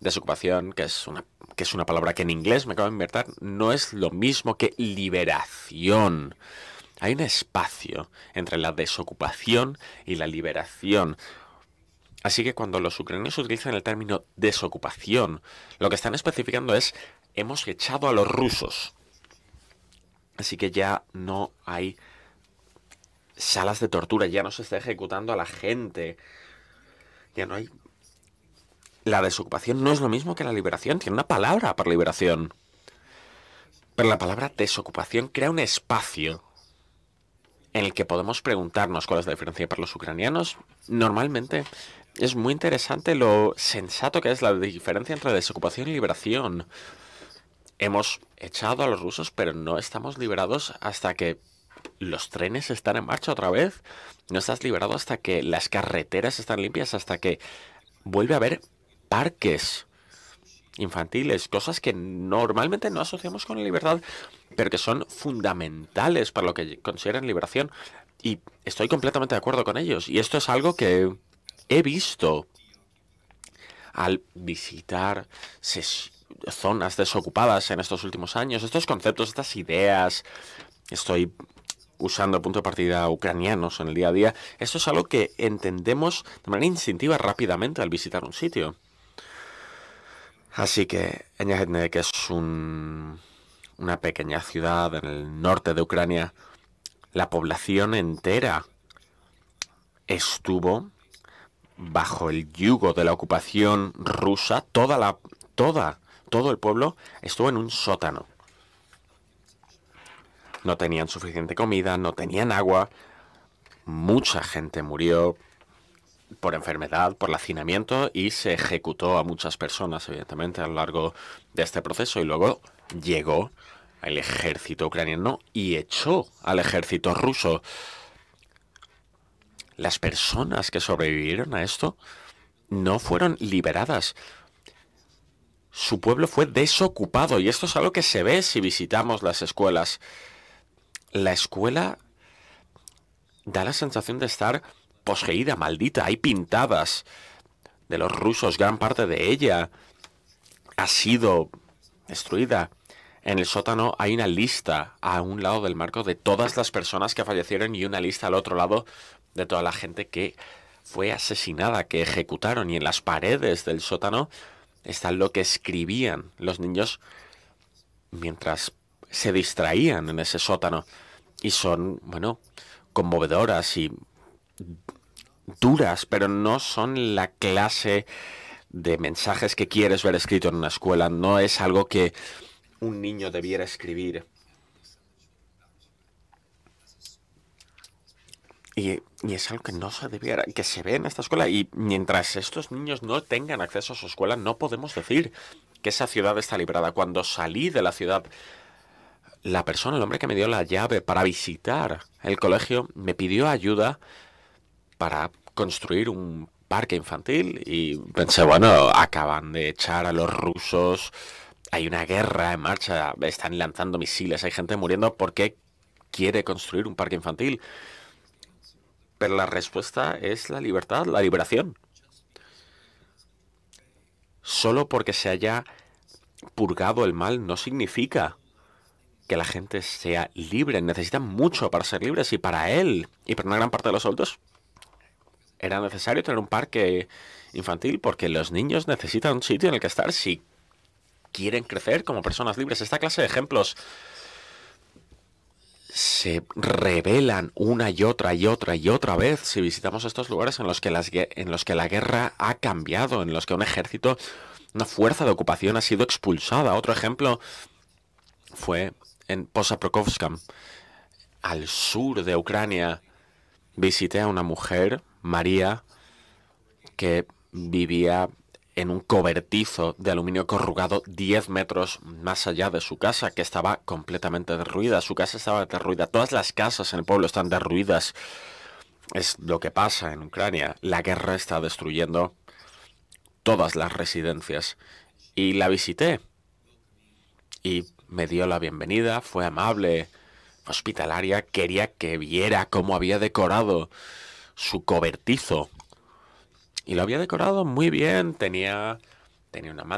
Desocupación, que es una palabra que en inglés me acabo de inventar, no es lo mismo que liberación. Hay un espacio entre la desocupación y la liberación. Así que cuando los ucranianos utilizan el término desocupación, lo que están especificando es hemos echado a los rusos. Así que ya no hay salas de tortura, ya no se está ejecutando a la gente, ya no hay... La desocupación no es lo mismo que la liberación, tiene una palabra para liberación. Pero la palabra desocupación crea un espacio en el que podemos preguntarnos cuál es la diferencia para los ucranianos. Normalmente es muy interesante lo sensato que es la diferencia entre desocupación y liberación. Hemos echado a los rusos, pero no estamos liberados hasta que los trenes están en marcha otra vez. No estás liberado hasta que las carreteras están limpias, hasta que vuelve a haber parques infantiles, cosas que normalmente no asociamos con la libertad, pero que son fundamentales para lo que consideran liberación. Y estoy completamente de acuerdo con ellos. Y esto es algo que he visto al visitar zonas desocupadas en estos últimos años. Estos conceptos, estas ideas, estoy usando punto de partida ucranianos en el día a día. Esto es algo que entendemos de manera instintiva rápidamente al visitar un sitio. Así que Eñajedne, es una pequeña ciudad en el norte de Ucrania, la población entera estuvo bajo el yugo de la ocupación rusa. Todo el pueblo estuvo en un sótano. No tenían suficiente comida, no tenían agua. Mucha gente murió por enfermedad, por hacinamiento, y se ejecutó a muchas personas, evidentemente, a lo largo de este proceso. Y luego llegó el ejército ucraniano y echó al ejército ruso. Las personas que sobrevivieron a esto no fueron liberadas. Su pueblo fue desocupado, y esto es algo que se ve si visitamos las escuelas. La escuela da la sensación de estar poseída, maldita. Hay pintadas de los rusos, gran parte de ella ha sido destruida. En el sótano hay una lista a un lado del marco de todas las personas que fallecieron y una lista al otro lado de toda la gente que fue asesinada, que ejecutaron. Y en las paredes del sótano está lo que escribían los niños mientras se distraían en ese sótano. Y son, bueno, conmovedoras y duras, pero no son la clase de mensajes que quieres ver escrito en una escuela. No es algo que un niño debiera escribir. Y es algo que no se debiera, que se ve en esta escuela. Y mientras estos niños no tengan acceso a su escuela, no podemos decir que esa ciudad está librada. Cuando salí de la ciudad, la persona, el hombre que me dio la llave para visitar el colegio, me pidió ayuda para construir un parque infantil. Y pensé, bueno, acaban de echar a los rusos, hay una guerra en marcha, están lanzando misiles, hay gente muriendo, ¿por qué quiere construir un parque infantil? Pero la respuesta es la libertad, la liberación. Solo porque se haya purgado el mal no significa que la gente sea libre. Necesitan mucho para ser libres, y para él y para una gran parte de los adultos era necesario tener un parque infantil porque los niños necesitan un sitio en el que estar si quieren crecer como personas libres. Esta clase de ejemplos se revelan una y otra y otra y otra vez si visitamos estos lugares en los que la guerra ha cambiado, en los que un ejército, una fuerza de ocupación ha sido expulsada. Otro ejemplo fue en Posaprokovsk, al sur de Ucrania. Visité a una mujer, María, que vivía en un cobertizo de aluminio corrugado 10 metros más allá de su casa, que estaba completamente derruida. Su casa estaba derruida. Todas las casas en el pueblo están derruidas. Es lo que pasa en Ucrania. La guerra está destruyendo todas las residencias. Y la visité. Y me dio la bienvenida, fue amable, hospitalaria, quería que viera cómo había decorado su cobertizo. Y lo había decorado muy bien, tenía una